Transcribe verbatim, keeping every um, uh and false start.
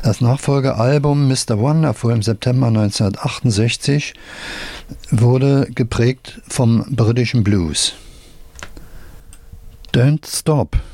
Das Nachfolgealbum Mister Wonderful im September neunzehnhundertachtundsechzig wurde geprägt vom britischen Blues. Don't Stop